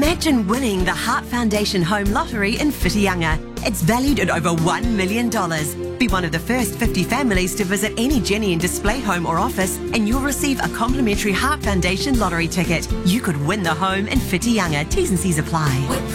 Imagine winning the Heart Foundation Home Lottery in Whitianga. It's valued at over $1 million. Be one of the first 50 families to visit any Jenny and Display home or office, and you'll receive a complimentary Heart Foundation lottery ticket. You could win the home in Whitianga. T's and C's apply.